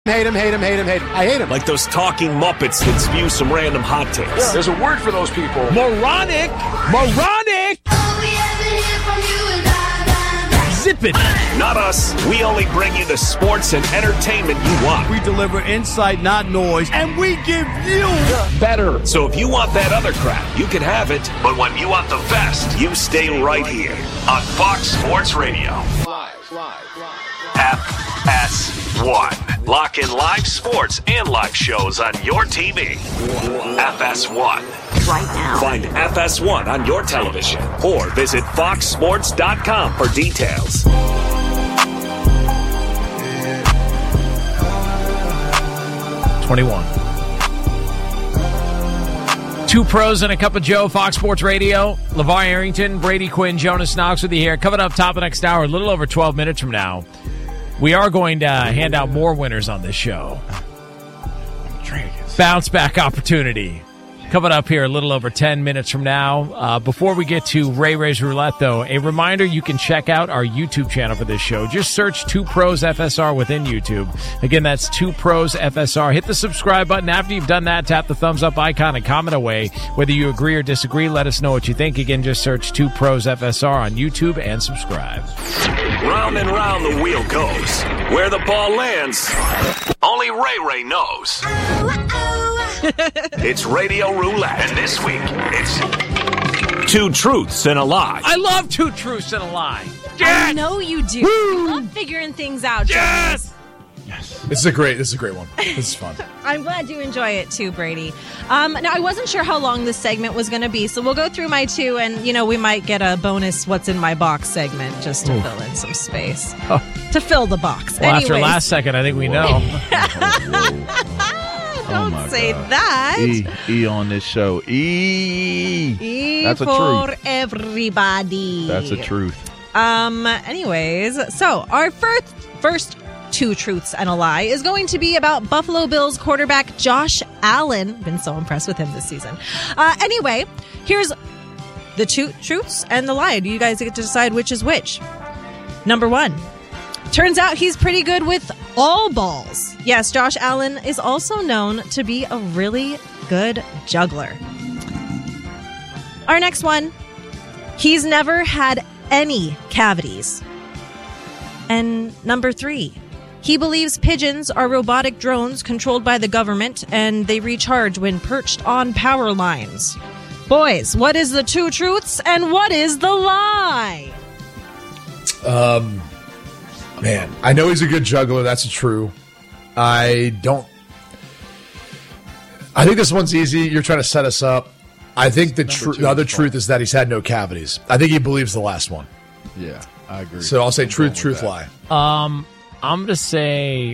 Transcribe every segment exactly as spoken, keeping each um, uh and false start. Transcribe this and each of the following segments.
Hate him, hate him, hate him, hate him. I hate him. Like those talking Muppets that spew some random hot takes. Yeah. There's a word for those people. Moronic! Moronic! Zip it! Not us. We only bring you the sports and entertainment you want. We deliver insight, not noise, and we give you better. So if you want that other crap, you can have it. But when you want the best, you stay right here on Fox Sports Radio. Live, live, live. F S one. Lock in live sports and live shows on your T V. F S one. Right now. Find F S one on your television or visit fox sports dot com for details. twenty-one. Two pros and a cup of Joe, Fox Sports Radio. LeVar Arrington, Brady Quinn, Jonas Knox with you here. Coming up top of the next hour, a little over twelve minutes from now, we are going to hand out more winners on this show. Bounce back opportunity. Coming up here a little over ten minutes from now. Uh, before we get to Ray Ray's Roulette, though, a reminder you can check out our YouTube channel for this show. Just search Two Pros F S R within YouTube. Again, that's Two Pros F S R. Hit the subscribe button. After you've done that, tap the thumbs up icon and comment away. Whether you agree or disagree, let us know what you think. Again, just search Two Pros F S R on YouTube and subscribe. Round and round the wheel goes. Where the ball lands, only Ray Ray knows. It's Radio Roulette, and this week, it's Two Truths and a Lie. I love Two Truths and a Lie. Yes! I know you do. You love figuring things out, Yes! Jonas. Yes. This is a great, this is a great one. This is fun. I'm glad you enjoy it too, Brady. Um, now, I wasn't sure how long this segment was going to be, so we'll go through my two, and, you know, we might get a bonus What's in My Box segment just to Ooh. fill in some space. Oh. To fill the box. Well, Anyways. after last second, I think we know. Don't oh say God. that. E, e on this show. E. E That's a for truth. everybody. That's a truth. Um. Anyways, so our first first two truths and a lie is going to be about Buffalo Bills quarterback Josh Allen. Been so impressed with him this season. Uh, anyway, here's the two truths and the lie. You guys get to decide which is which. Number one. Turns out he's pretty good with all balls. Yes, Josh Allen is also known to be a really good juggler. Our next one. He's never had any cavities. And number three. He believes pigeons are robotic drones controlled by the government, and they recharge when perched on power lines. Boys, what is the two truths and what is the lie? Um... Man, I know he's a good juggler. That's true. I don't... I think this one's easy. You're trying to set us up. I think the, tr- the other truth is that he's had no cavities. I think he believes the last one. Yeah, I agree. So I'll say I'm truth, truth, lie. Um, I'm going to say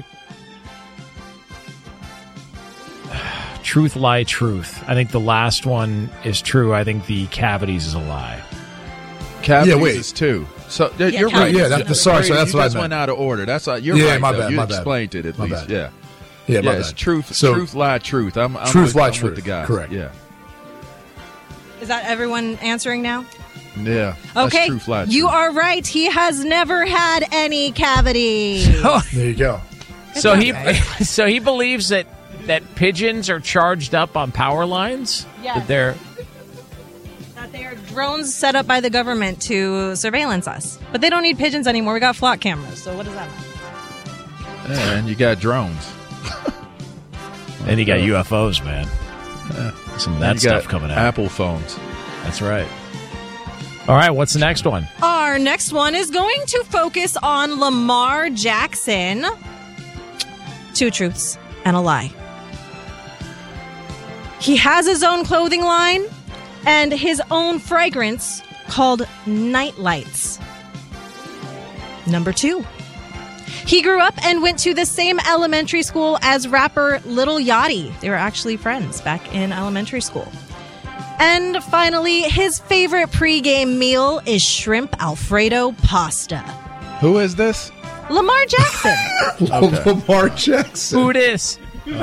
truth, lie, truth. I think the last one is true. I think the cavities is a lie. Cavities yeah, wait. is two. So yeah, Yeah, you're right. Yeah, that, the, sorry, Brady, so that's you what just I meant. went out of order. That's uh, you're Yeah, right. my though. bad, You my bad. explained it at My least. bad. Yeah, Yeah, my yeah. It's bad. truth, So- truth, lie, truth. I'm, I'm Truth, with, lie, I'm truth. with the guy. Correct. Yeah, Is that everyone answering now? yeah. That's Okay, truth, lie, you truth. are right. He has never had any cavities. There you go. So he so he believes that, that pigeons are charged up on power lines? Yes. That they're That they are drones set up by the government to surveillance us. But they don't need pigeons anymore. We got flock cameras. So what does that mean? Yeah, and you got drones. and you got U F Os, man. Yeah. Some of And that you stuff got coming out. Apple phones. That's right. All right, what's the next one? Our next one is going to focus on Lamar Jackson. Two truths and a lie. He has his own clothing line and his own fragrance called Night Lights. Number two. He grew up and went to the same elementary school as rapper Lil Yachty. They were actually friends back in elementary school. And finally, his favorite pregame meal is shrimp Alfredo pasta. Who is this? Lamar Jackson. Okay. Lamar Jackson. Who dis?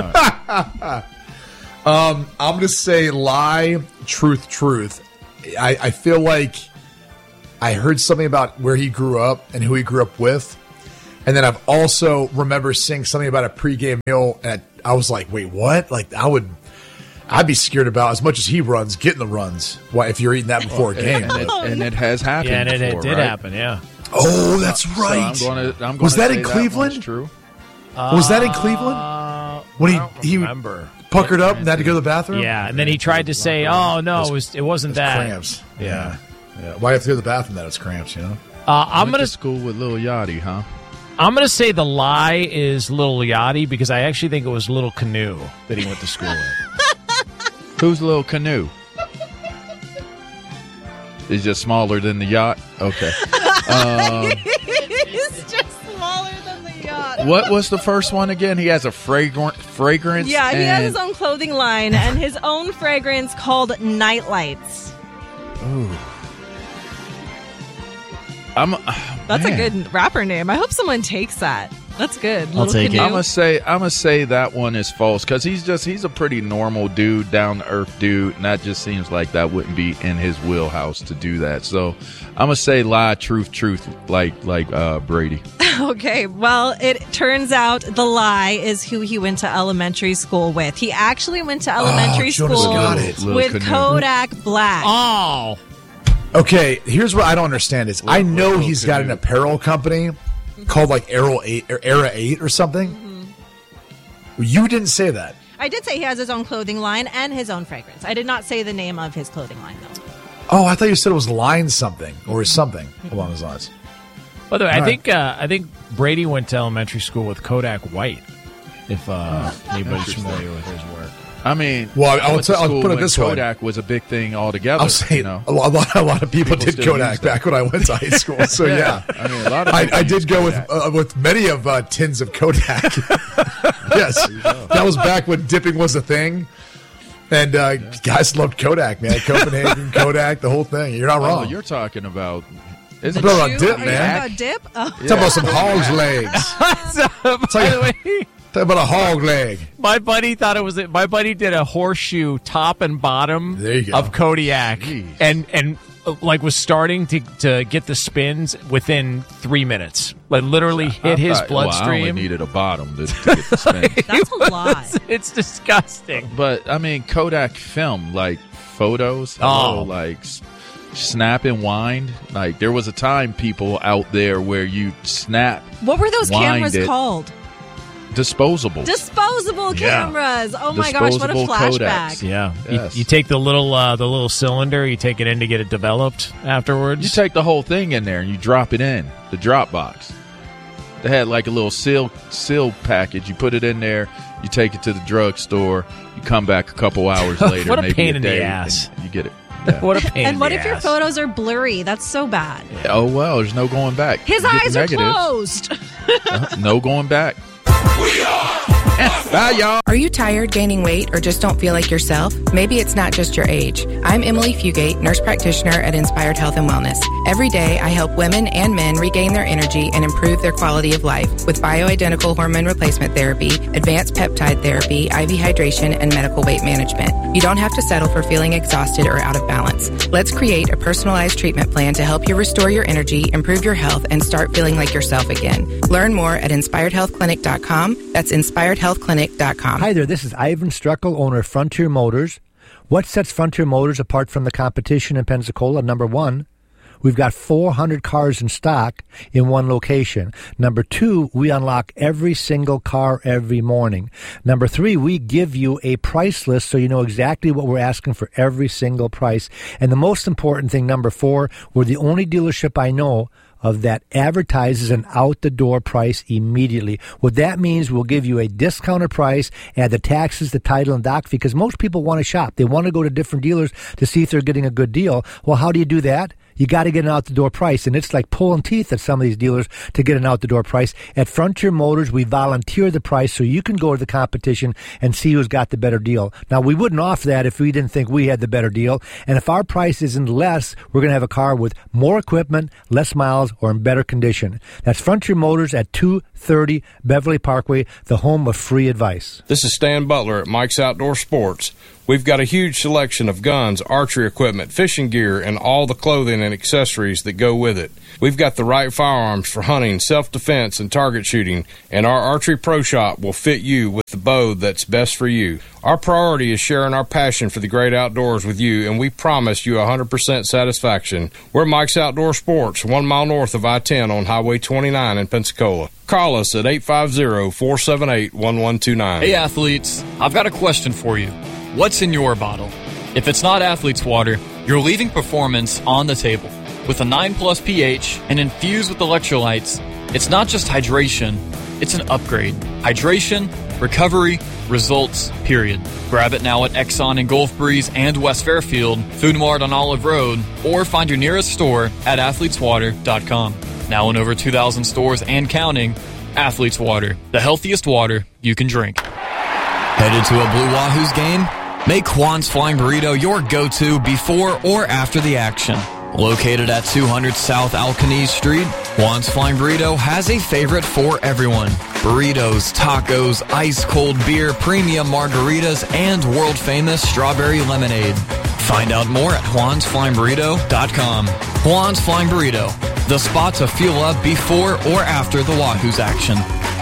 Um, I'm going to say lie, truth, truth. I, I feel like I heard something about where he grew up and who he grew up with. And then I've also remember seeing something about a pregame meal, and I was like, wait, what? Like, I would, I'd be scared about, as much as he runs, getting the runs. Why, if you're eating that before a game. And it, and it has happened Yeah, and it, before, it did right? happen, yeah. Oh, that's right. So I'm gonna, I'm was gonna that say in Cleveland? That true. Was that in Cleveland? Uh, When he, I don't he remember. puckered up and had to go to the bathroom? Yeah, and then he tried to say, oh, no, it, was, it wasn't that. Cramps. Yeah. yeah. Why do you have to go to the bathroom that it's cramps, you know? Uh, I'm Went going to school with Lil Yachty, huh? I'm going to say the lie is Lil Yachty because I actually think it was Little Canoe that he went to school with. Who's Lil Canoe? He's just smaller than the yacht? Okay. Um, He's just smaller than the yacht. what was the first one again? He has a fragrant fragrance. Yeah, he and, has his own clothing line and his own fragrance called Nightlights. Ooh. I'm. That's man. a good rapper name. I hope someone takes that. That's good. I'll take it. I'm gonna say I'm gonna say that one is false because he's just he's a pretty normal dude, down to earth dude, and that just seems like that wouldn't be in his wheelhouse to do that. So I'm gonna say lie, truth, truth, like like uh, Brady. Okay, well, it turns out the lie is who he went to elementary school with. He actually went to elementary Jonas school got it. Little with Canoe. Kodak Black. Oh. Okay, here's what I don't understand is I know Little he's got an Canoe. apparel company called like Era eight or Era eight or something. Mm-hmm. You didn't say that. I did say he has his own clothing line and his own fragrance. I did not say the name of his clothing line, though. Oh, I thought you said it was Line something or something along those lines. By the way, I All think uh, I think Brady went to elementary school with Kodak White, if uh, anybody's familiar with his work. I mean, Well, I- I I'll went to tell- I'll school put it when this way. Kodak was a big thing altogether. I'll say you know? a, lot, a lot- a lot of people, People did still Kodak use them. back when I went to high school. So yeah, I mean, a lot of I, people I did use go with Kodak. uh, with many of uh, tins of Kodak. Yes, that was back when dipping was a thing, and uh, guys loved Kodak, man. Copenhagen, Kodak, the whole thing. You're not Oh, wrong. you're talking about. Isn't Talking about Chew? dip, Are you man. talking about dip? Oh. Talking about some hog's legs. By the way, Talking about a hog leg. my buddy thought it was. My buddy did a horseshoe top and bottom There you go. of Kodiak, Jeez. and and uh, like was starting to to get the spins within three minutes. Like literally hit I his thought- well, I only bloodstream. needed a bottom to, to get the spin. That's a lie. It's disgusting. But I mean, Kodak film, like photos, Oh. hello, like s- snap and wind. Like there was a time, people out there where you snap What were those Wind cameras it. called? disposable. Disposable Yeah. cameras. Oh my gosh, what a Disposable flashback. Kodaks. Yeah, Yes. you, you take the little uh, the little cylinder, you take it in to get it developed afterwards. You take the whole thing in there and you drop it in the drop box. They had like a little seal seal package. You put it in there. You take it to the drugstore. You come back a couple hours later, What a maybe pain a in the day, ass. and you get it. Yeah. What a pain. And in what the if your ass. photos are blurry? That's so bad. Oh well, there's no going back. His You get eyes the are negatives. closed. Uh, no going back. Bye, y'all. Are you tired, gaining weight, or just don't feel like yourself? Maybe it's not just your age. I'm Emily Fugate, nurse practitioner at Inspired Health and Wellness. Every day, I help women and men regain their energy and improve their quality of life with bioidentical hormone replacement therapy, advanced peptide therapy, I V hydration, and medical weight management. You don't have to settle for feeling exhausted or out of balance. Let's create a personalized treatment plan to help you restore your energy, improve your health, and start feeling like yourself again. Learn more at inspired health clinic dot com. That's inspired health clinic dot com. Hi there, this is Ivan Struckel, owner of Frontier Motors. What sets Frontier Motors apart from the competition in Pensacola? Number one, we've got four hundred cars in stock in one location. Number two, we unlock every single car every morning. Number three, we give you a price list so you know exactly what we're asking for every single price. And the most important thing, number four, we're the only dealership I know of that advertises an out-the-door price immediately. What that means, we'll give you a discounted price, add the taxes, the title, and doc fee, because most people want to shop. They want to go to different dealers to see if they're getting a good deal. Well, how do you do that? You got to get an out-the-door price, and it's like pulling teeth at some of these dealers to get an out-the-door price. At Frontier Motors, we volunteer the price so you can go to the competition and see who's got the better deal. Now, we wouldn't offer that if we didn't think we had the better deal, and if our price isn't less, we're going to have a car with more equipment, less miles, or in better condition. That's Frontier Motors at two thirty Beverly Parkway, the home of free advice. This is Stan Butler at Mike's Outdoor Sports. We've got a huge selection of guns, archery equipment, fishing gear, and all the clothing and accessories that go with it. We've got the right firearms for hunting, self-defense, and target shooting, and our Archery Pro Shop will fit you with the bow that's best for you. Our priority is sharing our passion for the great outdoors with you, and we promise you one hundred percent satisfaction. We're Mike's Outdoor Sports, one mile north of I ten on Highway twenty-nine in Pensacola. Call us at eight five zero, four seven eight, one one two nine. Hey athletes, I've got a question for you. What's in your bottle? If it's not Athlete's Water, you're leaving performance on the table. With a nine plus pH and infused with electrolytes, it's not just hydration, it's an upgrade. Hydration, recovery, results, period. Grab it now at Exxon in Gulf Breeze and West Fairfield, Food Mart on Olive Road, or find your nearest store at athletes water dot com. Now in over two thousand stores and counting, Athlete's Water, the healthiest water you can drink. Headed to a Blue Wahoos game? Make Juan's Flying Burrito your go-to before or after the action. Located at two hundred South Alcanese Street, Juan's Flying Burrito has a favorite for everyone. Burritos, tacos, ice-cold beer, premium margaritas, and world-famous strawberry lemonade. Find out more at juans flying burrito dot com. Juan's Flying Burrito, the spot to fuel up before or after the Wahoos action.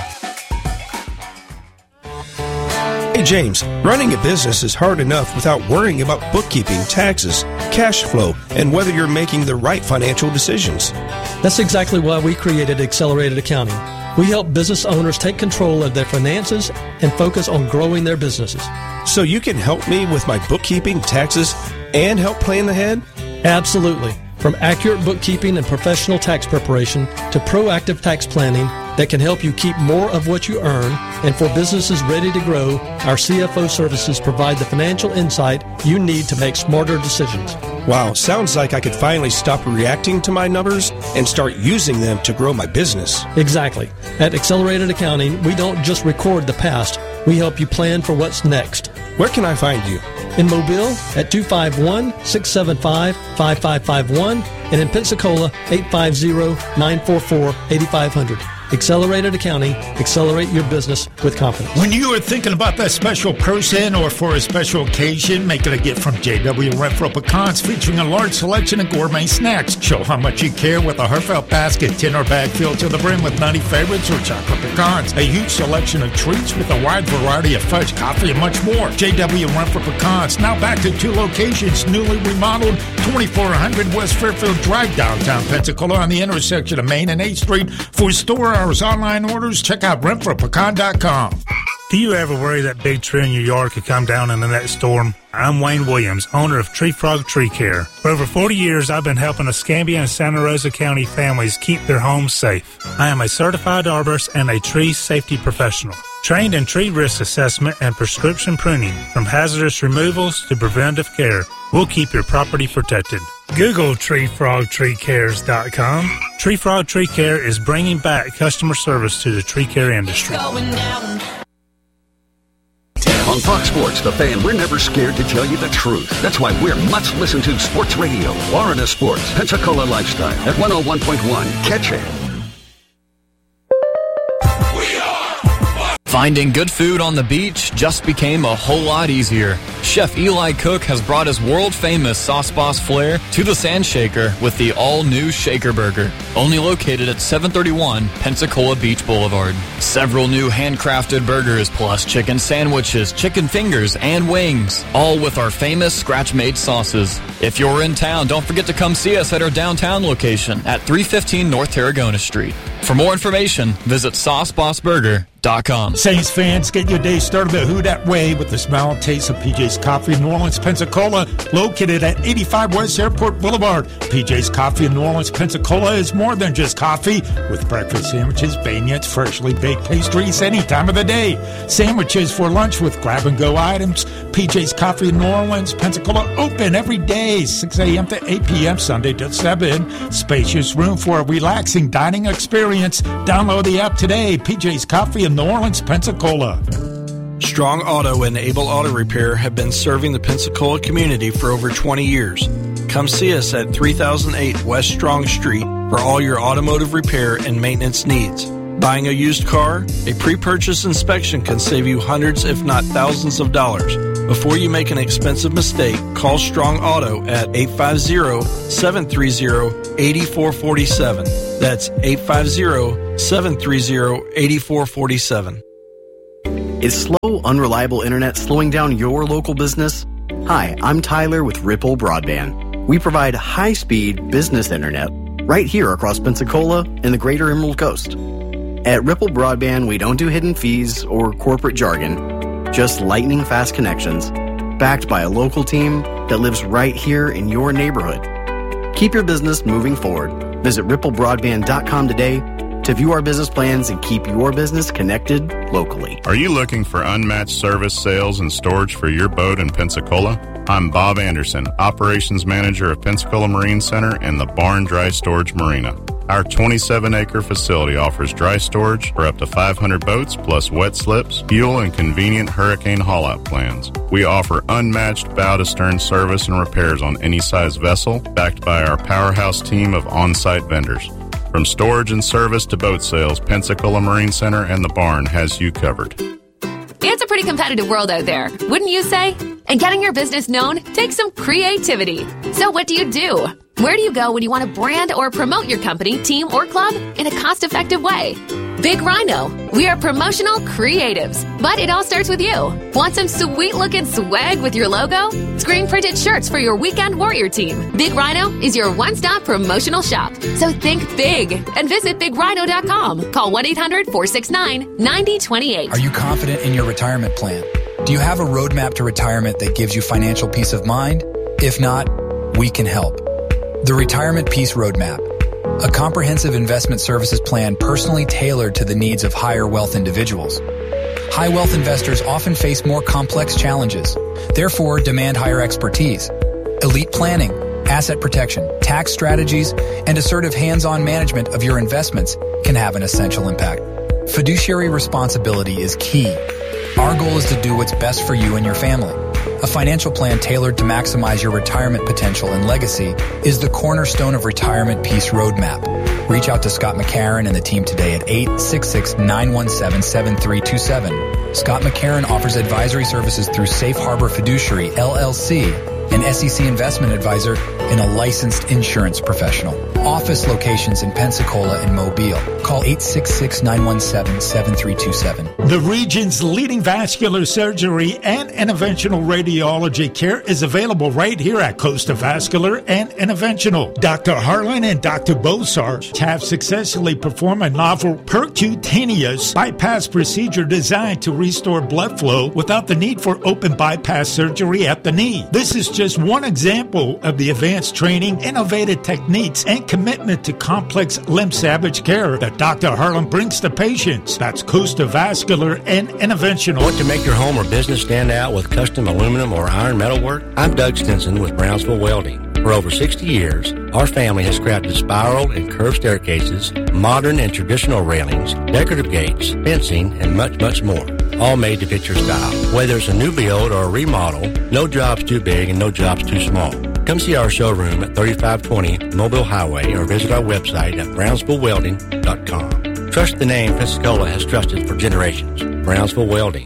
Hey James, running a business is hard enough without worrying about bookkeeping, taxes, cash flow, and whether you're making the right financial decisions. That's exactly why we created Accelerated Accounting. We help business owners take control of their finances and focus on growing their businesses. So you can help me with my bookkeeping, taxes, and help plan ahead? Absolutely. From accurate bookkeeping and professional tax preparation to proactive tax planning that can help you keep more of what you earn, and for businesses ready to grow, our C F O services provide the financial insight you need to make smarter decisions. Wow, sounds like I could finally stop reacting to my numbers and start using them to grow my business. Exactly. At Accelerated Accounting, we don't just record the past, we help you plan for what's next. Where can I find you? In Mobile at two five one, six seven five, five five five one and in Pensacola eight five zero, nine four four, eight five zero zero. Accelerated Accounting. Accelerate your business with confidence. When you are thinking about that special person or for a special occasion, make it a gift from J W Renfro Pecans, featuring a large selection of gourmet snacks. Show how much you care with a heartfelt basket, tin or bag filled to the brim with nutty favorites or chocolate pecans. A huge selection of treats with a wide variety of fudge, coffee, and much more. J W Renfro Pecans, now back to two locations, newly remodeled, twenty-four hundred West Fairfield Drive, downtown Pensacola, on the intersection of Main and eighth Street. For store hours, online orders, check out renfro pecan dot com. Do you ever worry that big tree in your yard could come down in the next storm? I'm Wayne Williams, owner of Tree Frog Tree Care. For over forty years, I've been helping Escambia and Santa Rosa County families keep their homes safe. I am a certified arborist and a tree safety professional, trained in tree risk assessment and prescription pruning, from hazardous removals to preventive care. We'll keep your property protected. Google tree frog tree cares dot com. Tree Frog Tree Care is bringing back customer service to the tree care industry. On Fox Sports, The Fan, we're never scared to tell you the truth. That's why we're much listened to sports radio. Florida Sports, Pensacola Lifestyle at one oh one point one. Catch it. Finding good food on the beach just became a whole lot easier. Chef Eli Cook has brought his world-famous Sauce Boss flair to the Sand Shaker with the all-new Shaker Burger, only located at seven thirty-one Pensacola Beach Boulevard. Several new handcrafted burgers, plus chicken sandwiches, chicken fingers, and wings, all with our famous scratch-made sauces. If you're in town, don't forget to come see us at our downtown location at three fifteen North Tarragona Street. For more information, visit sauce boss burger dot com. Saints fans, get your day started the Who Dat way with the smell and taste of P J's Coffee in New Orleans, Pensacola, located at eighty-five West Airport Boulevard. P J's Coffee in New Orleans, Pensacola is more than just coffee, with breakfast sandwiches, beignets, freshly baked pastries any time of the day. Sandwiches for lunch with grab-and-go items. P J's Coffee in New Orleans, Pensacola, open every day, six a.m. to eight p.m., Sunday to seven. Spacious room for a relaxing dining experience. Download the app today. P J's Coffee in New Orleans, Pensacola. Strong Auto and Able Auto Repair have been serving the Pensacola community for over twenty years. Come see us at three thousand eight West Strong Street for all your automotive repair and maintenance needs. Buying a used car? A pre-purchase inspection can save you hundreds if not thousands of dollars. Before you make an expensive mistake, call Strong Auto at eight five zero, seven three zero, eight four four seven. That's eight five zero, seven three zero, eight four four seven. Is slow, unreliable internet slowing down your local business? Hi, I'm Tyler with Ripple Broadband. We provide high-speed business internet right here across Pensacola and the greater Emerald Coast. At Ripple Broadband, we don't do hidden fees or corporate jargon, just lightning-fast connections, backed by a local team that lives right here in your neighborhood. Keep your business moving forward. Visit ripple broadband dot com today to view our business plans and keep your business connected locally. Are you looking for unmatched service, sales, and storage for your boat in Pensacola? I'm Bob Anderson, Operations Manager of Pensacola Marine Center and the Barn Dry Storage Marina. Our twenty-seven acre facility offers dry storage for up to five hundred boats, plus wet slips, fuel, and convenient hurricane haul-out plans. We offer unmatched bow-to-stern service and repairs on any size vessel, backed by our powerhouse team of on-site vendors. From storage and service to boat sales, Pensacola Marine Center and the Barn has you covered. It's a pretty competitive world out there, wouldn't you say? And getting your business known takes some creativity. So what do you do? Where do you go when you want to brand or promote your company, team, or club in a cost-effective way? Big Rhino. We are promotional creatives, but it all starts with you. Want some sweet-looking swag with your logo? Screen-printed shirts for your weekend warrior team. Big Rhino is your one-stop promotional shop. So think big and visit big rhino dot com. Call one eight hundred, four six nine, nine zero two eight. Are you confident in your retirement plan? Do you have a roadmap to retirement that gives you financial peace of mind? If not, we can help. The Retirement Peace Roadmap, a comprehensive investment services plan personally tailored to the needs of higher wealth individuals. High wealth investors often face more complex challenges, therefore demand higher expertise. Elite planning, asset protection, tax strategies, and assertive hands-on management of your investments can have an essential impact. Fiduciary responsibility is key. Our goal is to do what's best for you and your family. A financial plan tailored to maximize your retirement potential and legacy is the cornerstone of Retirement Peace Roadmap. Reach out to Scott McCarron and the team today at eight six six, nine one seven, seven three two seven. Scott McCarron offers advisory services through Safe Harbor Fiduciary, L L C, an S E C investment advisor, and a licensed insurance professional. Office locations in Pensacola and Mobile. Call eight six six, nine one seven, seven three two seven. The region's leading vascular surgery and interventional radiology care is available right here at Costa Vascular and Interventional. Doctor Harlan and Doctor Bosarge have successfully performed a novel percutaneous bypass procedure designed to restore blood flow without the need for open bypass surgery at the knee. This is just one example of the advanced training, innovative techniques, and commitment to complex limb salvage care that Doctor Harlan brings to patients. That's Costa Vascular and Interventional. Want to make your home or business stand out with custom aluminum or iron metal work? I'm Doug Stinson with Brownsville Welding. For over sixty years, our family has crafted spiral and curved staircases, modern and traditional railings, decorative gates, fencing, and much, much more. All made to fit your style. Whether it's a new build or a remodel, no job's too big and no job's too small. Come see our showroom at thirty-five twenty Mobile Highway or visit our website at brownsville welding dot com. Trust the name Pensacola has trusted for generations. Brownsville Welding.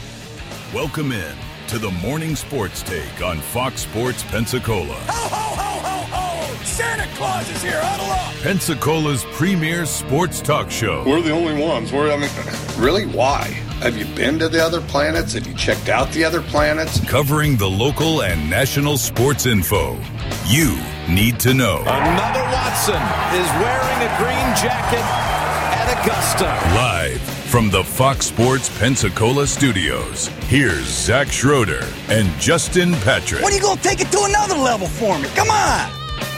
Welcome in to the Morning Sports Take on Fox Sports Pensacola. Ho, ho, ho, ho, ho! Santa Claus is here, huddle up! Pennsacola's premier sports talk show. We're the only ones. We're, I mean, really, why? Have you been to the other planets? Have you checked out the other planets? Covering the local and national sports info you need to know. Another Watson is wearing a green jacket at Augusta. Live from the Fox Sports Pensacola studios, here's Zach Schroeder and Justin Patrick. When are you going to take it to another level for me? Come on!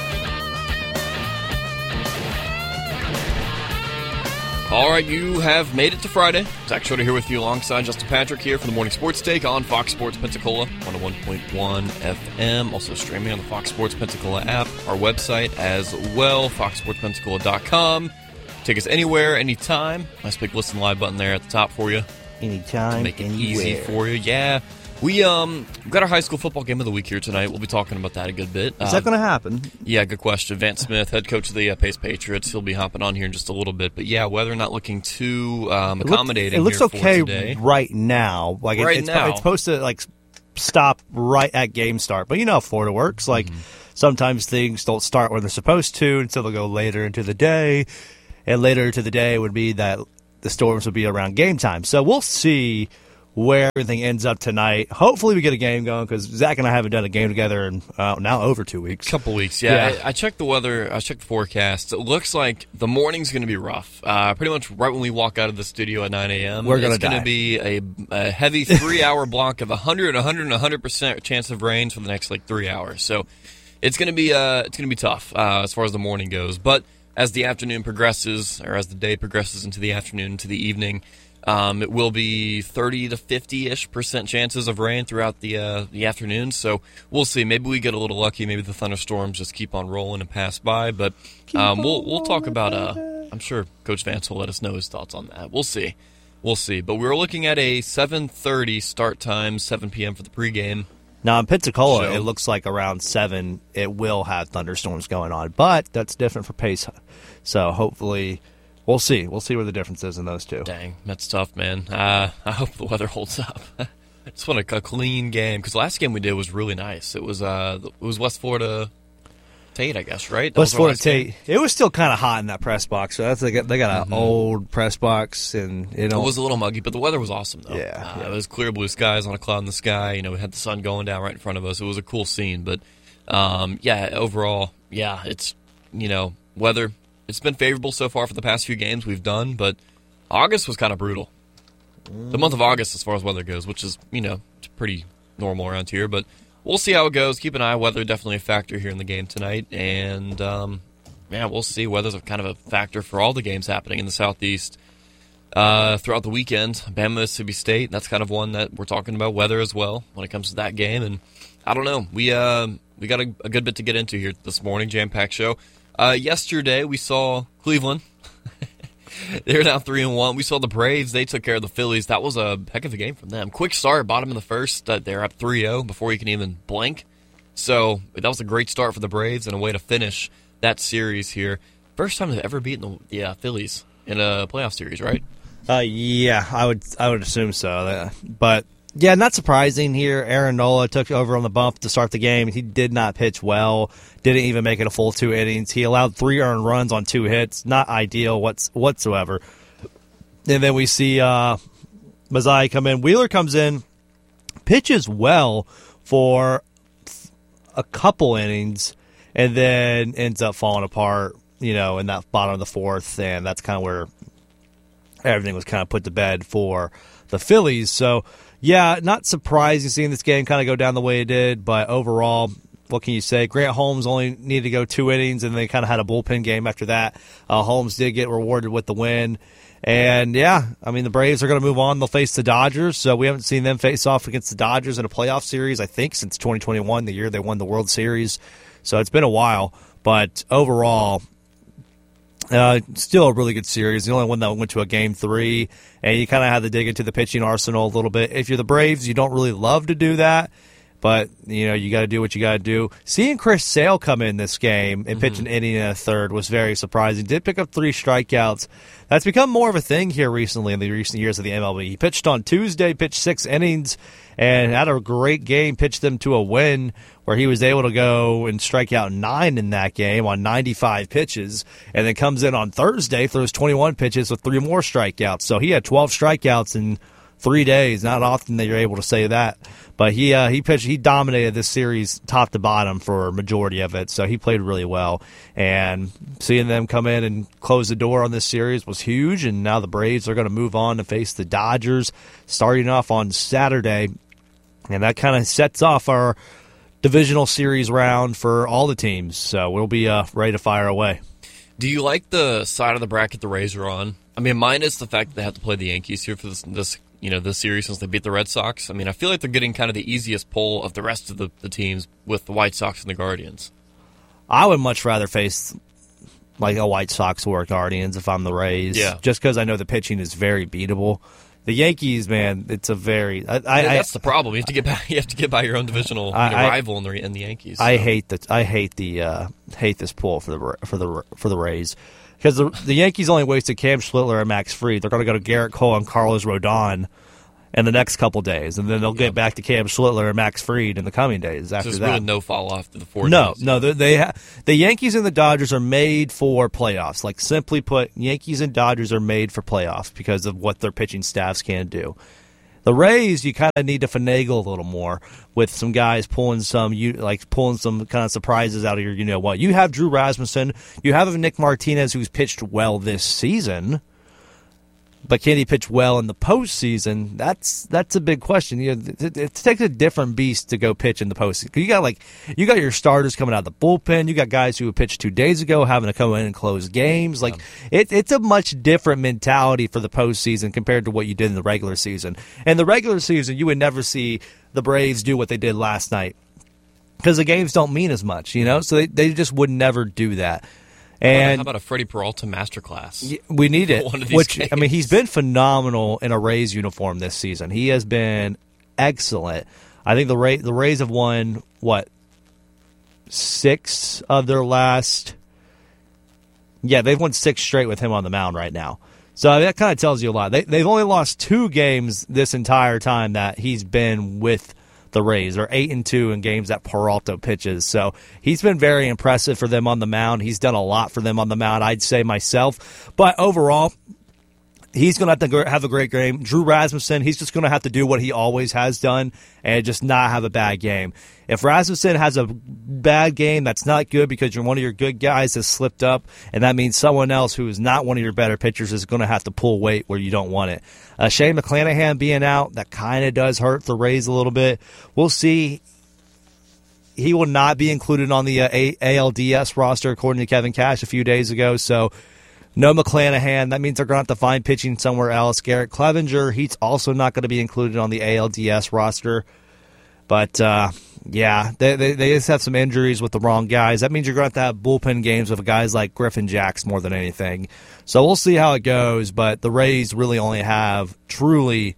All right, you have made it to Friday. Zach Schroeder here with you alongside Justin Patrick here for the Morning Sports Take on Fox Sports Pensacola, one oh one point one F M. Also streaming on the Fox Sports Pensacola app, our website as well, fox sports pensacola dot com. Take us anywhere, anytime. Nice big listen live button there at the top for you. Anytime, to make it anywhere. Easy for you. Yeah. We um we got our high school football game of the week here tonight. We'll be talking about that a good bit. Is uh, that going to happen? Yeah, good question. Vance Smith, head coach of the uh, Pace Patriots, he'll be hopping on here in just a little bit. But yeah, weather not looking too um, accommodating. It looks, here it looks okay for today. right now. Like right it, it's, now, it's supposed to like stop right at game start. But you know how Florida works. Like, mm-hmm. sometimes things don't start when they're supposed to, and so they'll go later into the day. And later into the day would be that the storms would be around game time. So we'll see where everything ends up tonight. Hopefully we get a game going, because Zach and I haven't done a game together in uh, now over two weeks. Couple weeks, yeah. yeah. I, I checked the weather. I checked the forecast. It looks like the morning's going to be rough. Uh, pretty much right when we walk out of the studio at nine a.m. We're going to It's going to be a, a heavy three-hour block of one hundred, one hundred, one hundred percent chance of rain for the next like three hours. So it's going to be uh, it's going to be tough uh, as far as the morning goes. But as the afternoon progresses, or as the day progresses into the afternoon, into the evening, um, it will be thirty to fifty-ish percent chances of rain throughout the uh, the afternoon. So we'll see. Maybe we get a little lucky. Maybe the thunderstorms just keep on rolling and pass by. But um, we'll we'll talk about. Uh, I'm sure Coach Vance will let us know his thoughts on that. We'll see. We'll see. But we're looking at a seven thirty start time, seven p.m. for the pregame. Now, in Pensacola, So- it looks like around seven it will have thunderstorms going on, but that's different for Pace. So hopefully, we'll see. We'll see where the difference is in those two. Dang, that's tough, man. Uh, I hope the weather holds up. I just want a, a clean game, because the last game we did was really nice. It was uh, it was West Florida Tate, I guess, right? That was West our Florida last game. Tate. It was still kind of hot in that press box. So that's they got, they got an Mm-hmm. old press box, and you know It was a little muggy, but the weather was awesome, though. Yeah, uh, yeah. It was clear blue skies on a cloud in the sky. You know, we had the sun going down right in front of us. It was a cool scene. But, um, yeah, overall, yeah, it's, you know, weather. It's been favorable so far for the past few games we've done, but August was kind of brutal. The month of August, as far as weather goes, which is, you know, it's pretty normal around here. But we'll see how it goes. Keep an eye. Weather definitely a factor here in the game tonight. And, um, yeah, we'll see. Weather's a kind of a factor for all the games happening in the Southeast uh, throughout the weekend. Bama, Mississippi State, that's kind of one that we're talking about weather as well when it comes to that game. And I don't know. We uh, we got a, a good bit to get into here this morning, jam-packed show. Uh, yesterday, we saw Cleveland. They're now three and one. We saw the Braves. They took care of the Phillies. That was a heck of a game from them. Quick start, bottom of the first. Uh, they're up three oh before you can even blink. So that was a great start for the Braves and a way to finish that series here. First time they've ever beaten the yeah, Phillies in a playoff series, right? Uh, yeah, I would I would assume so. Uh, But, yeah, not surprising here. Aaron Nola took over on the bump to start the game. He did not pitch well, didn't even make it a full two innings. He allowed three earned runs on two hits. Not ideal what's, whatsoever. And then we see uh, Mazai come in. Wheeler comes in, pitches well for a couple innings, and then ends up falling apart, you know, in that bottom of the fourth, and that's kind of where everything was kind of put to bed for the Phillies. So, yeah, not surprising seeing this game kind of go down the way it did, but overall, what can you say? Grant Holmes only needed to go two innings, and they kind of had a bullpen game after that. Uh, Holmes did get rewarded with the win. And, yeah, I mean, the Braves are going to move on. They'll face the Dodgers, so we haven't seen them face off against the Dodgers in a playoff series, I think, since twenty twenty-one, the year they won the World Series. So it's been a while. But overall, uh, still a really good series. The only one that went to a game three, and you kind of had to dig into the pitching arsenal a little bit. If you're the Braves, you don't really love to do that. But, you know, you got to do what you got to do. Seeing Chris Sale come in this game and pitch an inning and a third was very surprising. Did pick up three strikeouts. That's become more of a thing here recently in the recent years of the M L B. He pitched on Tuesday, pitched six innings, and had a great game, pitched them to a win where he was able to go and strike out nine in that game on ninety-five pitches, and then comes in on Thursday, throws twenty-one pitches with three more strikeouts. So he had twelve strikeouts in three days. Not often that you're able to say that. But he uh, he pitched, he dominated this series top to bottom for a majority of it, so he played really well. And seeing them come in and close the door on this series was huge, and now the Braves are going to move on to face the Dodgers starting off on Saturday. And that kind of sets off our divisional series round for all the teams, so we'll be uh, ready to fire away. Do you like the side of the bracket the Rays are on? I mean, minus the fact that they have to play the Yankees here for this, this you know, this series since they beat the Red Sox. I mean, I feel like they're getting kind of the easiest pull of the rest of the, the teams with the White Sox and the Guardians. I would much rather face like a White Sox or Guardians if I'm the Rays. Yeah. Just because I know the pitching is very beatable. The Yankees, man, it's a very. I, I, yeah, that's the problem. You have to get by. You have to get by your own divisional I, you know, I, rival in the in the Yankees. So. I hate that. I hate the uh, hate this pull for the for the for the Rays because the the Yankees only wasted Cam Schlittler and Max Fried. They're going to go to Garrett Cole and Carlos Rodon. in the next couple days, and then they'll get back to Cam Schlittler and Max Fried in the coming days after so there's that. really no fall off to the four No, days. no, they, they ha- the Yankees and the Dodgers are made for playoffs. Like, simply put, Yankees and Dodgers are made for playoffs because of what their pitching staffs can do. The Rays, you kind of need to finagle a little more with some guys pulling some, you like pulling some kind of surprises out of your, you know what. You have Drew Rasmussen, you have Nick Martinez, who's pitched well this season. But can he pitch well in the postseason? That's that's a big question. You know, it, it takes a different beast to go pitch in the postseason. You got like you got your starters coming out of the bullpen. You got guys who pitched two days ago having to come in and close games. Like yeah. it, it's a much different mentality for the postseason compared to what you did in the regular season. In the regular season, you would never see the Braves do what they did last night because the games don't mean as much, you know. So they they just would never do that. And how about a Freddie Peralta masterclass? We need it. One of these which games. I mean, he's been phenomenal in a Rays uniform this season. He has been excellent. I think the Rays, the Rays have won what six of their last. Yeah, they've won six straight with him on the mound right now. So that kind of tells you a lot. They they've only lost two games this entire time that he's been with the Rays. They're eight and two in games that Peralta pitches. So he's been very impressive for them on the mound. He's done a lot for them on the mound, I'd say myself. But overall, he's going to have to have a great game. Drew Rasmussen, he's just going to have to do what he always has done and just not have a bad game. If Rasmussen has a bad game, that's not good because you're one of your good guys has slipped up, and that means someone else who is not one of your better pitchers is going to have to pull weight where you don't want it. Uh, Shane McClanahan being out, that kind of does hurt the Rays a little bit. We'll see. He will not be included on the uh, A L D S roster, according to Kevin Cash a few days ago, so no McClanahan. That means they're going to have to find pitching somewhere else. Garrett Clevenger, he's also not going to be included on the A L D S roster. But, uh, yeah, they, they they just have some injuries with the wrong guys. That means you're going to have to have bullpen games with guys like Griffin Jacks more than anything. So we'll see how it goes. But the Rays really only have truly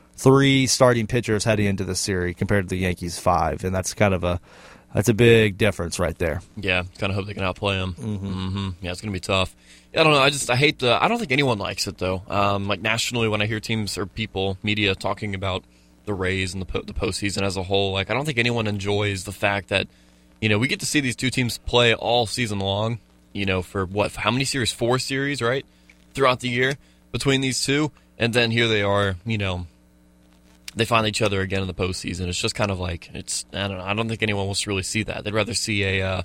three starting pitchers heading into the series compared to the Yankees' five. And that's kind of a that's a big difference right there. Yeah, kind of hope they can outplay them. Mm-hmm. Mm-hmm. Yeah, it's going to be tough. I don't know. I just I hate the. I don't think anyone likes it though. Um, like nationally, when I hear teams or people, media talking about the Rays and the po- the postseason as a whole, like I don't think anyone enjoys the fact that you know we get to see these two teams play all season long. You know, for what? How many series? Four series, right? Throughout the year between these two, and then here they are. You know, they find each other again in the postseason. It's just kind of like it's. I don't know. I don't think anyone wants to really see that. They'd rather see a. Uh,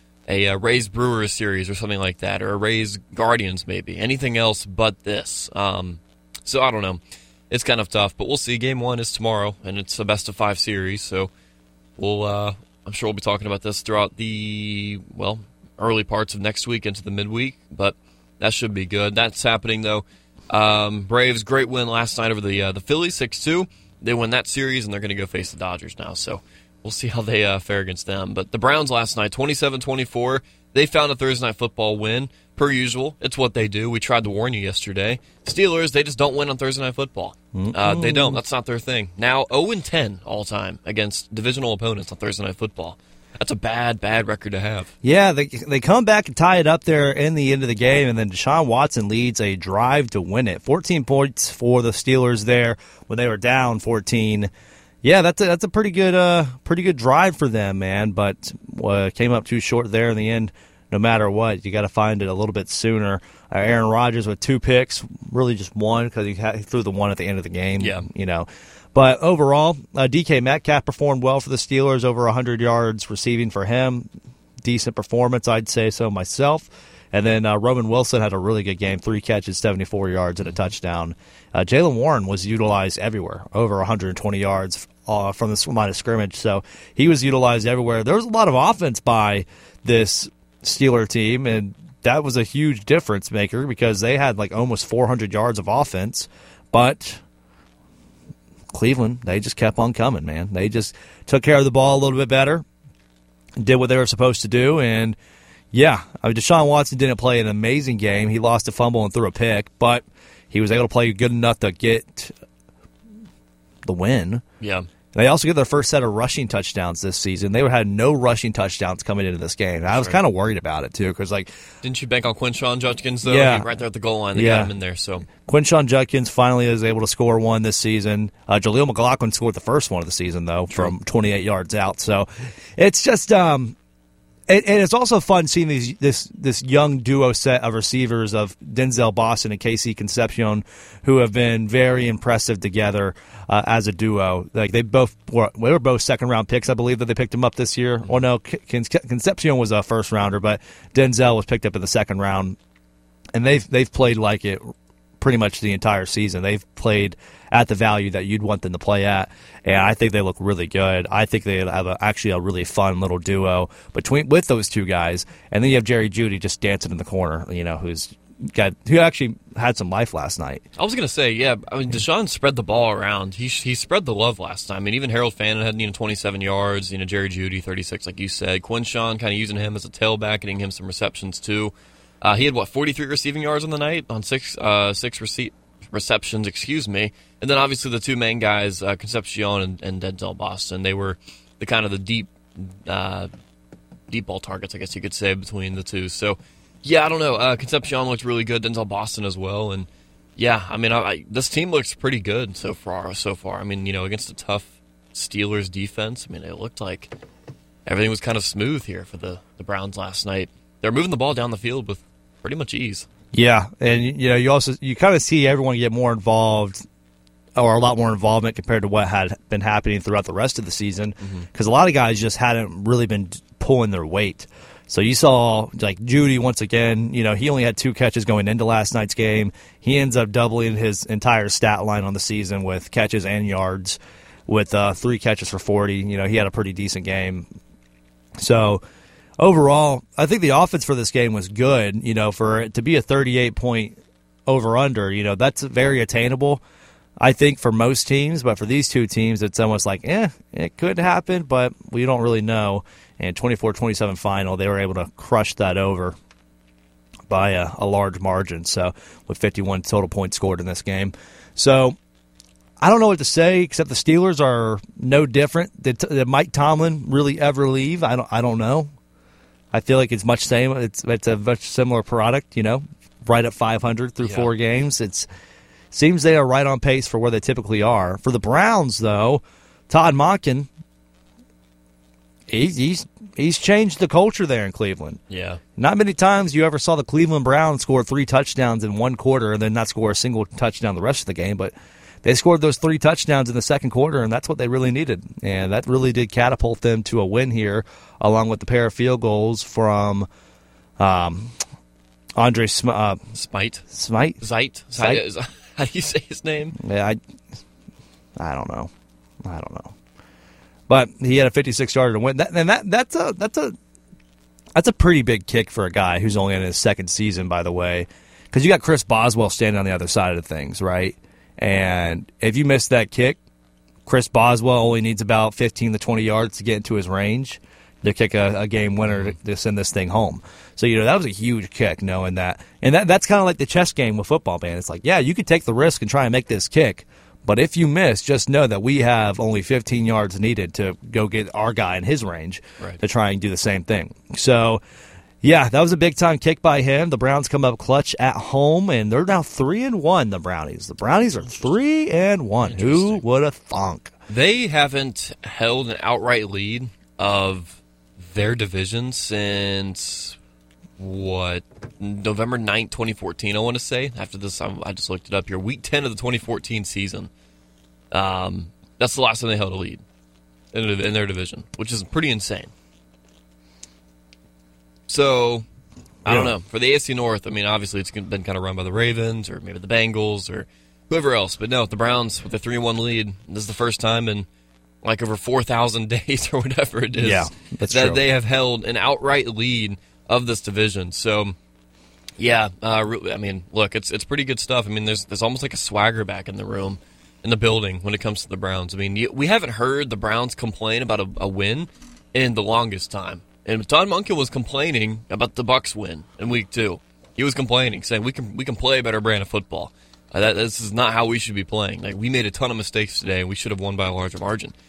A uh, Rays Brewers series or something like that, or a Rays Guardians maybe. Anything else but this. Um, so I don't know. It's kind of tough, but we'll see. Game one is tomorrow, and it's a best of five series. So we'll, uh, I'm sure we'll be talking about this throughout the well early parts of next week into the midweek. But that should be good. That's happening though. Um, Braves great win last night over the uh, the Phillies six two. They win that series, and they're going to go face the Dodgers now. So. We'll see how they uh, fare against them. But the Browns last night, twenty-seven twenty-four, they found a Thursday Night Football win. Per usual, it's what they do. We tried to warn you yesterday. Steelers, they just don't win on Thursday Night Football. Uh, they don't. That's not their thing. Now, oh and ten all-time against divisional opponents on Thursday Night Football. That's a bad, bad record to have. Yeah, they they come back and tie it up there in the end of the game, and then Deshaun Watson leads a drive to win it. fourteen points for the Steelers there when they were down fourteen. Yeah, that's a, that's a pretty good uh pretty good drive for them, man. But uh, came up too short there in the end. No matter what, you got to find it a little bit sooner. Uh, Aaron Rodgers with two picks, really just one because he, he threw the one at the end of the game. Yeah, you know. But overall, uh, D K Metcalf performed well for the Steelers, over one hundred yards receiving for him. Decent performance, I'd say so myself. And then uh, Roman Wilson had a really good game, three catches, seventy-four yards, and a touchdown. Uh, Jaylen Warren was utilized everywhere, over one hundred twenty yards uh, from the line of scrimmage. So he was utilized everywhere. There was a lot of offense by this Steeler team, and that was a huge difference maker because they had like almost four hundred yards of offense. But Cleveland, they just kept on coming, man. They just took care of the ball a little bit better, did what they were supposed to do, and yeah, I mean, Deshaun Watson didn't play an amazing game. He lost a fumble and threw a pick, but he was able to play good enough to get the win. Yeah. They also get their first set of rushing touchdowns this season. They had no rushing touchdowns coming into this game. And I was kind of worried about it, too, because, like... Didn't you bank on Quinshon Judkins, though? Yeah. I mean, right there at the goal line, they yeah. got him in there, so... Quinshon Judkins finally is able to score one this season. Uh, Jaleel McLaughlin scored the first one of the season, though, True. from twenty-eight yards out. So it's just... um. And, and it's also fun seeing these this this young duo set of receivers of Denzel Boston and Casey Concepcion, who have been very impressive together uh, as a duo. Like they both were, they were both second round picks, I believe, that they picked them up this year. Mm-hmm. Or no, Con- Concepcion was a first rounder, but Denzel was picked up in the second round, and they've they've played like it pretty much the entire season. They've played at the value that you'd want them to play at, and I think they look really good. I think they have a, actually a really fun little duo between with those two guys, and then you have Jerry Jeudy just dancing in the corner, you know, who's got who actually had some life last night. I was gonna say, yeah, I mean, Deshaun spread the ball around. He he spread the love last time. I mean, even Harold Fannin had you know twenty-seven yards. You know, Jerry Jeudy thirty-six, like you said. Quinshon kind of using him as a tailback, getting him some receptions too. Uh, he had what forty-three receiving yards on the night on six uh, six rece- receptions, excuse me. And then obviously the two main guys, uh, Concepcion and, and Denzel Boston, they were the kind of the deep, uh, deep ball targets, I guess you could say, between the two. So, yeah, I don't know. Uh, Concepcion looked really good, Denzel Boston as well, and yeah, I mean, I, I, this team looks pretty good so far. So far, I mean, you know, against a tough Steelers defense, I mean, it looked like everything was kind of smooth here for the, the Browns last night. They're moving the ball down the field with pretty much ease. Yeah, and you know, you also you kind of see everyone get more involved, or a lot more involvement compared to what had been happening throughout the rest of the season, because mm-hmm. a lot of guys just hadn't really been pulling their weight. So you saw, like, Jeudy, once again, you know, he only had two catches going into last night's game. He ends up doubling his entire stat line on the season with catches and yards, with uh, three catches for forty. You know, he had a pretty decent game. So overall, I think the offense for this game was good. You know, for it to be a thirty-eight point over-under, you know, that's very attainable, I think, for most teams. But for these two teams, it's almost like, eh, it could happen, but we don't really know. And twenty-four twenty-seven final, they were able to crush that over by a, a large margin. So with fifty-one total points scored in this game. So I don't know what to say, except the Steelers are no different. Did, did Mike Tomlin really ever leave? I don't. I don't know. I feel like it's much same. It's it's a much similar product. You know, right at five hundred through yeah. four games. It's seems they are right on pace for where they typically are. For the Browns, though, Todd Monken, he, he's he's changed the culture there in Cleveland. Yeah. Not many times you ever saw the Cleveland Browns score three touchdowns in one quarter and then not score a single touchdown the rest of the game, but they scored those three touchdowns in the second quarter, and that's what they really needed. And that really did catapult them to a win here, along with the pair of field goals from um, Andre Sm- uh, Smite. Smite? Zite. Zite. How do you say his name? Yeah, I, I don't know. I don't know. But he had a fifty-six yarder to win. That, and that that's a that's a that's a pretty big kick for a guy who's only in his second season, by the way, because you got Chris Boswell standing on the other side of things, right? And if you miss that kick, Chris Boswell only needs about fifteen to twenty yards to get into his range to kick a, a game winner to, to send this thing home. So, you know, that was a huge kick, knowing that. And that that's kind of like the chess game with football, man. It's like, yeah, you could take the risk and try and make this kick, but if you miss, just know that we have only fifteen yards needed to go get our guy in his range right. to try and do the same thing. So, yeah, that was a big-time kick by him. The Browns come up clutch at home, and they're now three and one, the Brownies. The Brownies are three and one. Who would have thunk? They haven't held an outright lead of their division since, what, November ninth, twenty fourteen, I want to say. After this, I, I just looked it up here. Week ten of the twenty fourteen season. Um, that's the last time they held a lead in, in their division, which is pretty insane. So, I don't know. For the A F C North, I mean, obviously it's been kind of run by the Ravens or maybe the Bengals or whoever else. But no, the Browns with a three and one lead, this is the first time in like over four thousand days or whatever it is yeah, that's that true. they have held an outright lead of this division. So, yeah, uh, really, I mean, look, it's it's pretty good stuff. I mean, there's there's almost like a swagger back in the room, in the building when it comes to the Browns. I mean, you, we haven't heard the Browns complain about a, a win in the longest time. And Todd Monken was complaining about the Bucs win in week two. He was complaining, saying we can we can play a better brand of football. Uh, that, this is not how we should be playing. Like, we made a ton of mistakes today, and we should have won by a larger margin.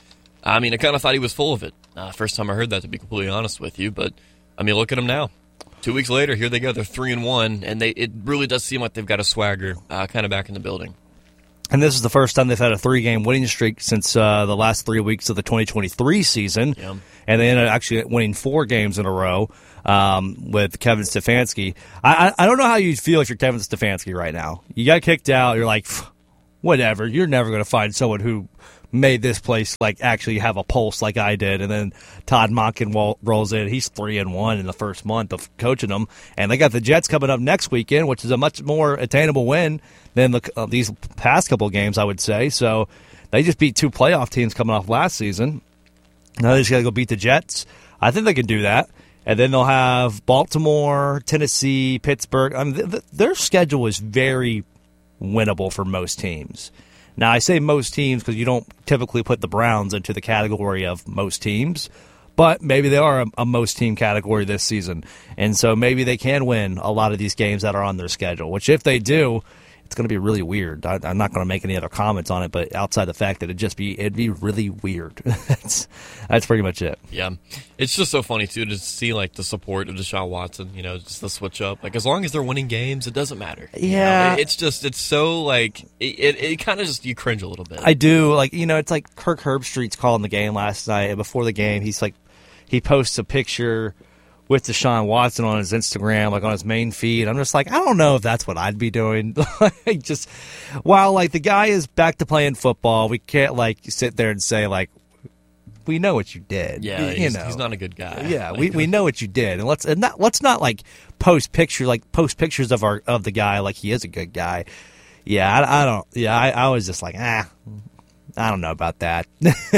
I mean, I kind of thought he was full of it. Uh, first time I heard that, to be completely honest with you. But, I mean, look at him now. Two weeks later, here they go. They're three and one, and they it really does seem like they've got a swagger uh, kind of back in the building. And this is the first time they've had a three-game winning streak since uh, the last three weeks of the twenty twenty-three season. Yeah. And they ended up actually winning four games in a row um, with Kevin Stefanski. I, I I don't know how you'd feel if you're Kevin Stefanski right now. You got kicked out. You're like, whatever. You're never going to find someone who made this place like actually have a pulse like I did. And then Todd Monken rolls in. He's three and one in the first month of coaching them, and they got the Jets coming up next weekend, which is a much more attainable win than the, uh, these past couple of games, I would say. So they just beat two playoff teams coming off last season. Now they just got to go beat the Jets. I think they can do that. And then they'll have Baltimore, Tennessee, Pittsburgh. I mean, th- th- their schedule is very winnable for most teams. Now, I say most teams because you don't typically put the Browns into the category of most teams, but maybe they are a, a most team category this season. And so maybe they can win a lot of these games that are on their schedule, which if they do, it's going to be really weird. I, I'm not going to make any other comments on it, but outside the fact that it'd just be it'd be really weird. that's that's pretty much it. Yeah, it's just so funny too to see like the support of Deshaun Watson. You know, just the switch up. Like as long as they're winning games, it doesn't matter. Yeah, you know? It's just it's so like it. It, it kind of just you cringe a little bit. I do. Like you know, it's like Kirk Herbstreit's calling the game last night. And before the game, he's like he posts a picture with Deshaun Watson on his Instagram, like on his main feed. I'm just like, I don't know if that's what I'd be doing. Like, just while like the guy is back to playing football, we can't like sit there and say like, we know what you did. Yeah, you he's, know, he's not a good guy. Yeah, like, we, we know what you did, and let's and not let's not like post picture like post pictures of our of the guy like he is a good guy. Yeah, I, I don't. Yeah, I, I was just like, ah, I don't know about that.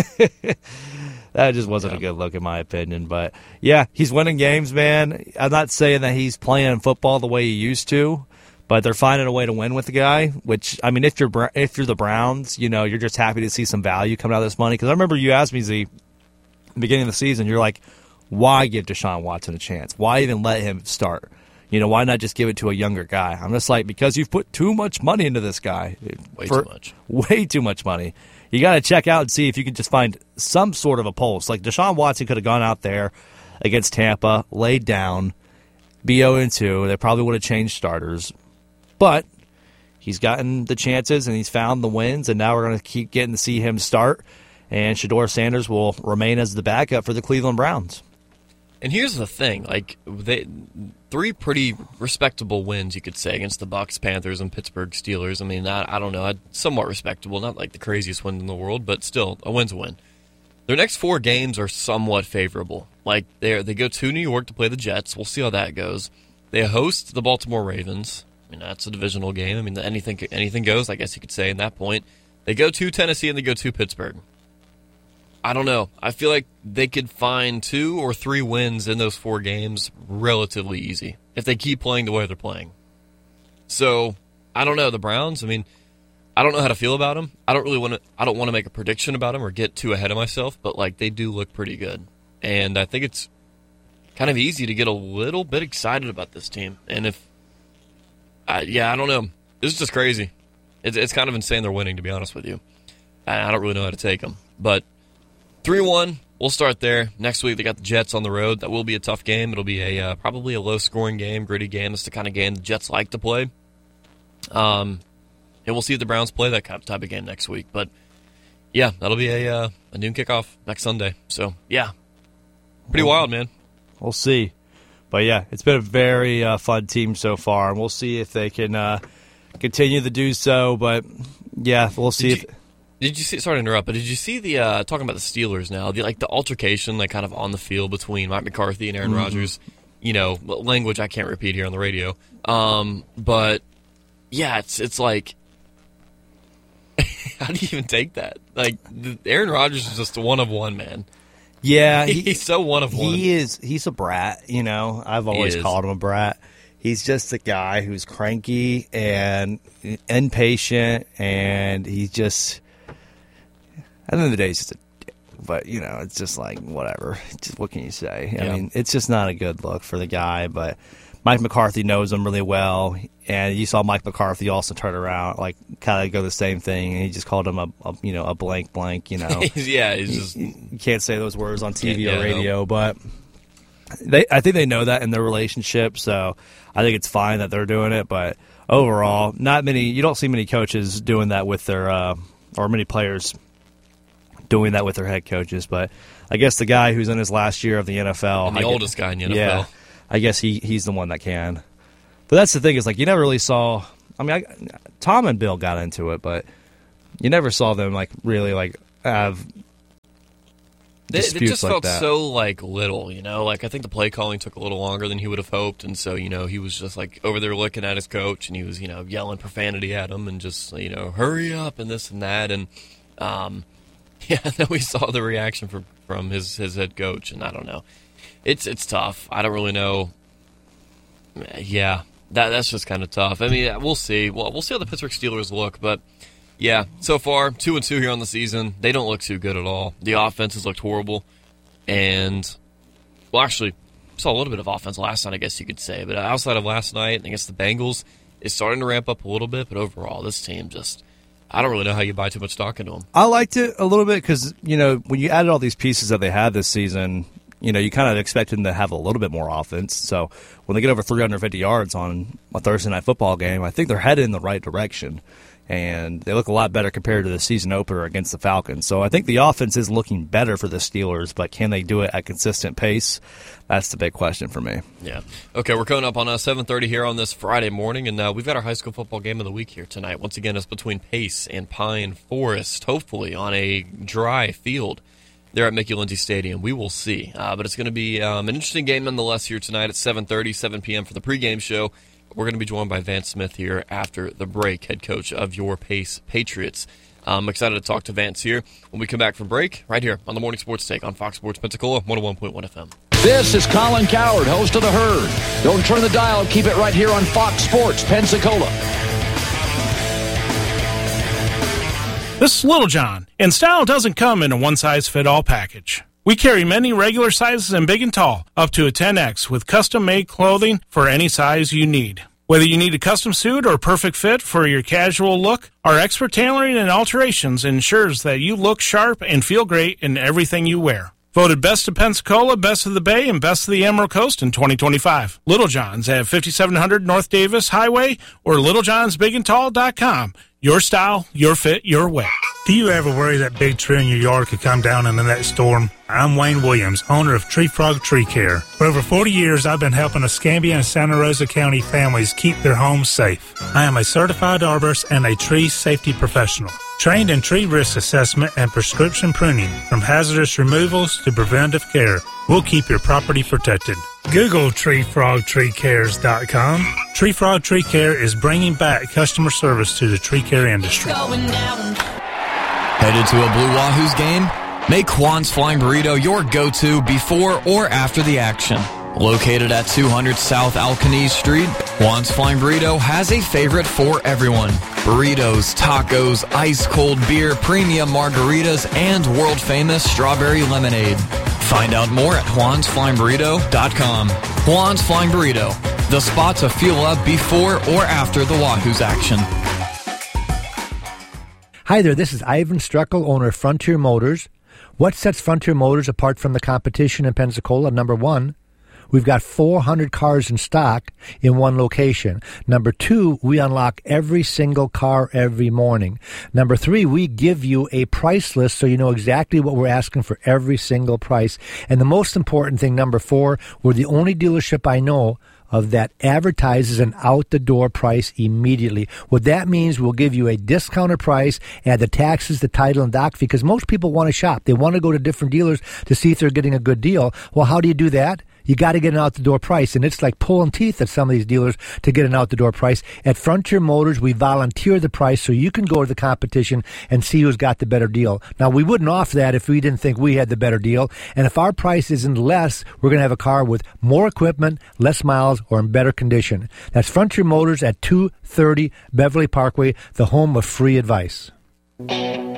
That just wasn't yeah. a good look, in my opinion. But, yeah, he's winning games, man. I'm not saying that he's playing football the way he used to, but they're finding a way to win with the guy, which, I mean, if you're if you're the Browns, you know, you're just happy to see some value coming out of this money. Because I remember you asked me, Z, at the beginning of the season, you're like, why give Deshaun Watson a chance? Why even let him start? You know, why not just give it to a younger guy? I'm just like, because you've put too much money into this guy. Way too much. Way too much money. You got to check out and see if you can just find some sort of a pulse. Like Deshaun Watson could have gone out there against Tampa, laid down, be oh and two. They probably would have changed starters. But he's gotten the chances and he's found the wins, and now we're going to keep getting to see him start. And Shedeur Sanders will remain as the backup for the Cleveland Browns. And here's the thing, like they three pretty respectable wins, you could say, against the Bucs, Panthers, and Pittsburgh Steelers. I mean, I, I don't know, somewhat respectable, not like the craziest win in the world, but still, a win's a win. Their next four games are somewhat favorable. Like they they go to New York to play the Jets. We'll see how that goes. They host the Baltimore Ravens. I mean, that's a divisional game. I mean, anything anything goes, I guess you could say, in that point. They go to Tennessee and they go to Pittsburgh. I don't know. I feel like they could find two or three wins in those four games relatively easy if they keep playing the way they're playing. So, I don't know. The Browns, I mean, I don't know how to feel about them. I don't really want to I don't want to make a prediction about them or get too ahead of myself, but like they do look pretty good. And I think it's kind of easy to get a little bit excited about this team. And if uh, yeah, I don't know. This is just crazy. It's it's kind of insane they're winning, to be honest with you. I don't really know how to take them, but three one, we'll start there. Next week, they got the Jets on the road. That will be a tough game. It'll be a uh, probably a low-scoring game, gritty game. That's the kind of game the Jets like to play. Um, and we'll see if the Browns play that kind of type of game next week. But, yeah, that'll be a, uh, a noon kickoff next Sunday. So, yeah, pretty well, wild, man. We'll see. But, yeah, it's been a very uh, fun team so far, and we'll see if they can uh, continue to do so. But, yeah, we'll see Did if you- Did you see? Sorry to interrupt, but did you see the uh, talking about the Steelers now? The like the altercation, like kind of on the field between Mike McCarthy and Aaron Mm-hmm. Rodgers. You know, language I can't repeat here on the radio. Um, but yeah, it's it's like, how do you even take that? Like the, Aaron Rodgers is just a one of one, man. Yeah, he, he's so one of one. He is. He's a brat. You know, I've always called him a brat. He's just a guy who's cranky and impatient, and he's just. At the end of the day, it's just a dick. But, you know, it's just like, whatever. Just, what can you say? I Yeah. mean, it's just not a good look for the guy. But Mike McCarthy knows him really well, and you saw Mike McCarthy also turn around, like kind of go the same thing, and he just called him a, a you know a blank blank. You know, yeah, he's just you, you can't say those words on T V yeah, or radio, no. but they I think they know that in their relationship, so I think it's fine that they're doing it. But overall, not many. You don't see many coaches doing that with their uh, or many players doing that with their head coaches. But I guess the guy who's in his last year of the N F L, and the I oldest guess, guy in the N F L. Yeah, I guess he he's the one that can. But that's the thing is, like, you never really saw. I mean, I, Tom and Bill got into it, but you never saw them like really like have It, disputes it just like felt that. so like little, you know. Like I think the play calling took a little longer than he would have hoped, and so you know he was just like over there looking at his coach, and he was you know yelling profanity at him, and just you know hurry up and this and that, and um, yeah. Then we saw the reaction from from his his head coach, and I don't know. It's it's tough. I don't really know. Yeah, that that's just kind of tough. I mean, we'll see. Well, we'll see how the Pittsburgh Steelers look, but yeah, so far two and two here on the season. They don't look too good at all. The offense has looked horrible, and well, actually, saw a little bit of offense last night, I guess you could say. But outside of last night against the Bengals, it's starting to ramp up a little bit. But overall, this team just. I don't really know how you buy too much stock into them. I liked it a little bit because, you know, when you added all these pieces that they had this season, you know, you kind of expected them to have a little bit more offense. So when they get over three hundred fifty yards on a Thursday night football game, I think they're headed in the right direction. And they look a lot better compared to the season opener against the Falcons. So I think the offense is looking better for the Steelers, but can they do it at consistent pace? That's the big question for me. Yeah. Okay, we're coming up on uh, seven thirty here on this Friday morning, and uh, we've got our high school football game of the week here tonight. Once again, it's between Pace and Pine Forest, hopefully on a dry field there at Mickey Lindsay Stadium. We will see. Uh, but it's going to be um, an interesting game nonetheless here tonight at seven thirty, seven p.m. for the pregame show. We're going to be joined by Vance Smith here after the break, head coach of your Pace Patriots. I'm excited to talk to Vance here when we come back from break, right here on the Morning Sports Take on Fox Sports Pensacola, one oh one point one F M. This is Colin Cowherd, host of The Herd. Don't turn the dial. Keep it right here on Fox Sports Pensacola. This is Little John, and style doesn't come in a one-size-fit-all package. We carry many regular sizes in big and tall, up to a ten X, with custom-made clothing for any size you need. Whether you need a custom suit or a perfect fit for your casual look, our expert tailoring and alterations ensures that you look sharp and feel great in everything you wear. Voted Best of Pensacola, Best of the Bay, and Best of the Emerald Coast in twenty twenty-five. Little John's at fifty-seven hundred North Davis Highway or little johns big and tall dot com. Your style, your fit, your way. Do you ever worry that big tree in your yard could come down in the next storm? I'm Wayne Williams, owner of Tree Frog Tree Care. For over forty years, I've been helping Escambia and Santa Rosa County families keep their homes safe. I am a certified arborist and a tree safety professional. Trained in tree risk assessment and prescription pruning, from hazardous removals to preventive care, we'll keep your property protected. Google tree frog tree cares dot com. Tree Frog Tree Care is bringing back customer service to the tree care industry. Headed to a Blue Wahoos game? Make Juan's Flying Burrito your go-to before or after the action. Located at two hundred South Alcanese Street, Juan's Flying Burrito has a favorite for everyone. Burritos, tacos, ice-cold beer, premium margaritas, and world-famous strawberry lemonade. Find out more at juans flying burrito dot com. Juan's Flying Burrito, the spot to fuel up before or after the Wahoos action. Hi there, this is Ivan Struckel, owner of Frontier Motors. What sets Frontier Motors apart from the competition in Pensacola? Number one, we've got four hundred cars in stock in one location. Number two, we unlock every single car every morning. Number three, we give you a price list so you know exactly what we're asking for every single price. And the most important thing, number four, we're the only dealership I know of that advertises an out-the-door price immediately. What that means, we'll give you a discounted price, add the taxes, the title, and doc, because most people want to shop. They want to go to different dealers to see if they're getting a good deal. Well, how do you do that? You got to get an out-the-door price, and it's like pulling teeth at some of these dealers to get an out-the-door price. At Frontier Motors, we volunteer the price so you can go to the competition and see who's got the better deal. Now, we wouldn't offer that if we didn't think we had the better deal, and if our price isn't less, we're going to have a car with more equipment, less miles, or in better condition. That's Frontier Motors at two thirty Beverly Parkway, the home of free advice.